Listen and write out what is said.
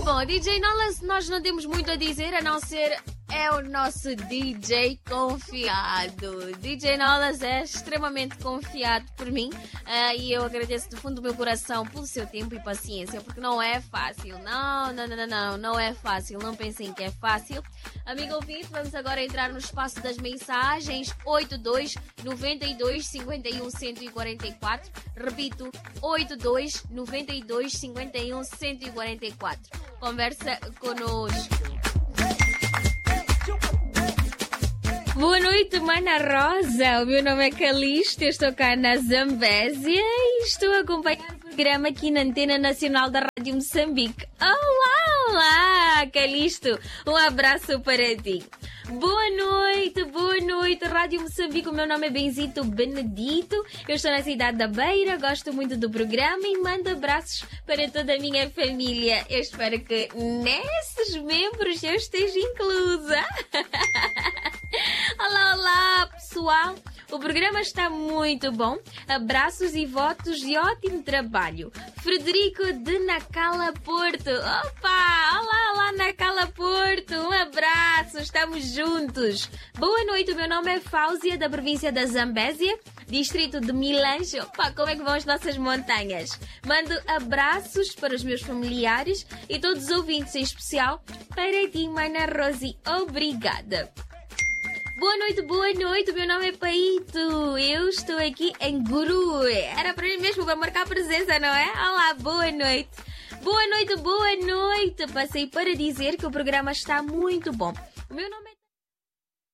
Bom, DJ Nolas, nós não temos muito a dizer, a não ser é o nosso DJ confiado. DJ Nolas é extremamente confiado por mim e eu agradeço do fundo do meu coração pelo seu tempo e paciência, porque não é fácil. Não é fácil. Não pensem que é fácil. Amigo ouvinte, vamos agora entrar no espaço das mensagens 82 92 51 144. Repito, 82 92 51 144. Conversa conosco. Boa noite, Mana Rosa. O meu nome é Calixto, eu estou cá na Zambésia e estou a acompanhar o programa aqui na Antena Nacional da Rádio Moçambique. Olá, Calixto. Um abraço para ti. Boa noite, Rádio Moçambique. O meu nome é Benzito Benedito. Eu estou na cidade da Beira, gosto muito do programa e mando abraços para toda a minha família. Eu espero que nesses membros eu esteja inclusa. Olá, pessoal. O programa está muito bom. Abraços e votos de ótimo trabalho. Frederico de Nacala Porto. Opa! Olá, Nacala Porto. Um abraço. Estamos juntos. Boa noite. O meu nome é Fáusia, da província da Zambésia, distrito de Milange. Opa, como é que vão as nossas montanhas? Mando abraços para os meus familiares e todos os ouvintes, em especial para ti, Mana Rosi. Obrigada. Boa noite, o meu nome é Paito, eu estou aqui em Guru. Era para mim mesmo para marcar presença, não é? Olá, boa noite. Passei para dizer que o programa está muito bom. O meu nome é